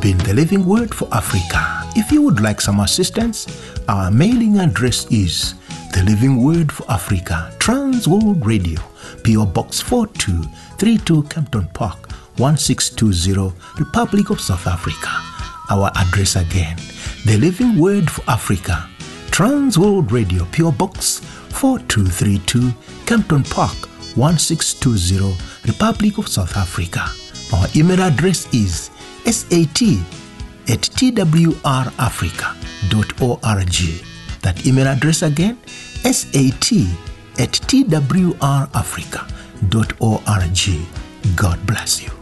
been the Living Word for Africa. If you would like some assistance, our mailing address is The Living Word for Africa, Trans World Radio, P.O. Box 4232, Kempton Park, 1620, Republic of South Africa. Our address again, The Living Word for Africa, Trans World Radio, P.O. Box 4232, Kempton Park, 1620, Republic of South Africa. Our email address is sat@twrafrica.org. That email address again, sat@twrafrica.org. God bless you.